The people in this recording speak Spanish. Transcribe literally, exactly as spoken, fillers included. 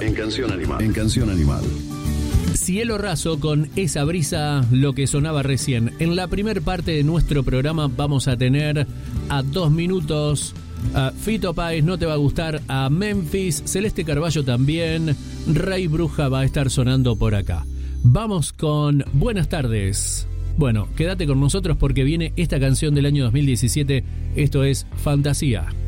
En Canción Animal. En Canción Animal. Cielo raso con esa brisa, lo que sonaba recién. En la primer parte de nuestro programa vamos a tener a dos minutos a Fito Páez, No Te Va a Gustar, a Memphis, Celeste Carballo también, Rey Bruja va a estar sonando por acá. Vamos con Buenas tardes. Bueno, quédate con nosotros porque viene esta canción del año dos mil diecisiete. Esto es Fantasía.